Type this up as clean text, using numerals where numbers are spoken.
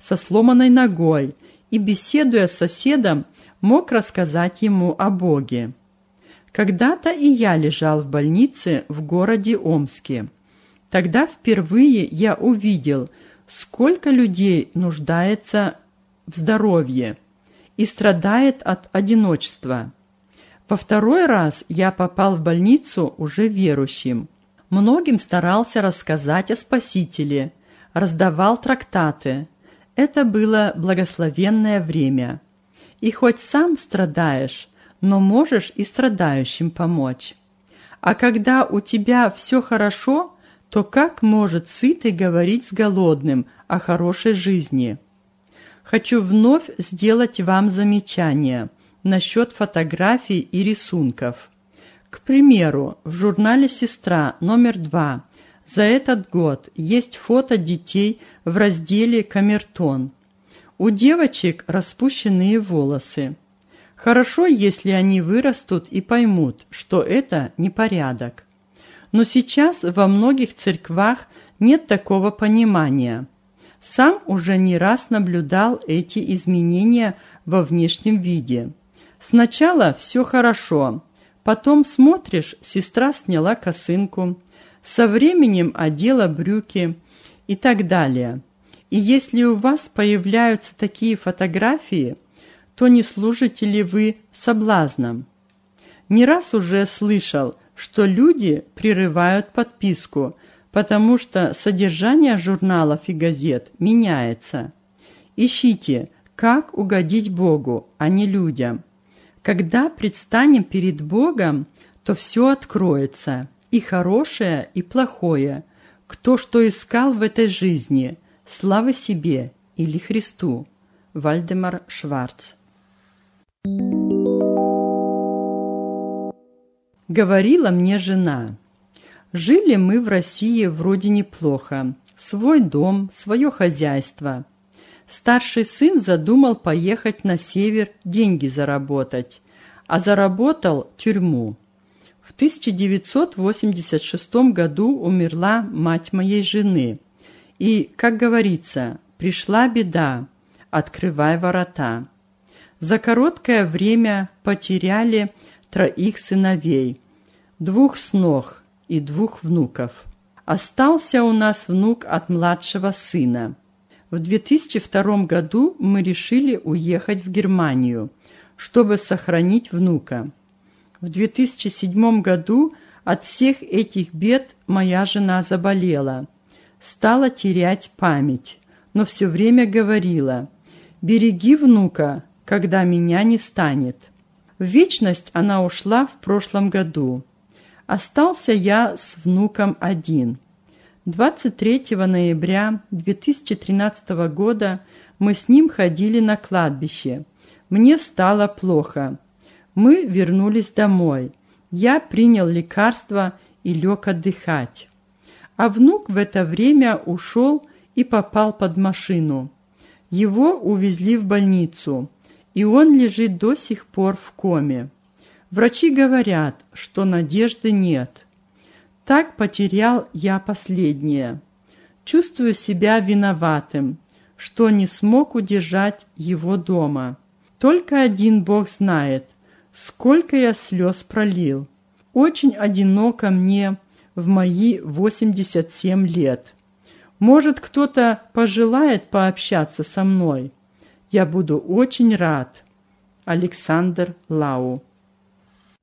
со сломанной ногой и, беседуя с соседом, мог рассказать ему о Боге. Когда-то и я лежал в больнице в городе Омске. Тогда впервые я увидел, сколько людей нуждается в здоровье и страдает от одиночества. Во второй раз я попал в больницу уже верующим. Многим старался рассказать о Спасителе, раздавал трактаты. Это было благословенное время. И хоть сам страдаешь, но можешь и страдающим помочь. А когда у тебя все хорошо, то как может сытый говорить с голодным о хорошей жизни? Хочу вновь сделать вам замечание насчет фотографий и рисунков. К примеру, в журнале «Сестра» номер 2 за этот год есть фото детей в разделе «Камертон». У девочек распущенные волосы. Хорошо, если они вырастут и поймут, что это непорядок. Но сейчас во многих церквах нет такого понимания. Сам уже не раз наблюдал эти изменения во внешнем виде. Сначала все хорошо, потом смотришь, сестра сняла косынку, со временем одела брюки и так далее. И если у вас появляются такие фотографии, то не служите ли вы соблазном? Не раз уже слышал, что люди прерывают подписку, потому что содержание журналов и газет меняется. Ищите, как угодить Богу, а не людям. Когда предстанем перед Богом, то все откроется, и хорошее, и плохое, кто что искал в этой жизни, слава себе или Христу. Вальдемар Шварц. Говорила мне жена: жили мы в России вроде неплохо, свой дом, свое хозяйство. Старший сын задумал поехать на север деньги заработать, а заработал тюрьму. В 1986 году умерла мать моей жены, и, как говорится, пришла беда, открывай ворота. За короткое время потеряли 3 сыновей, 2 снох и 2 внуков. Остался у нас внук от младшего сына. В 2002 году мы решили уехать в Германию, чтобы сохранить внука. В 2007 году от всех этих бед моя жена заболела, стала терять память, но все время говорила: «Береги внука, когда меня не станет». В вечность она ушла в прошлом году. Остался я с внуком один. 23 ноября 2013 года мы с ним ходили на кладбище. Мне стало плохо. Мы вернулись домой. Я принял лекарство и лег отдыхать. А внук в это время ушел и попал под машину. Его увезли в больницу, и он лежит до сих пор в коме. Врачи говорят, что надежды нет. Так потерял я последнее. Чувствую себя виноватым, что не смог удержать его дома. Только один Бог знает, сколько я слез пролил. Очень одиноко мне в мои 87 лет. Может, кто-то пожелает пообщаться со мной. Я буду очень рад. Александр Лау.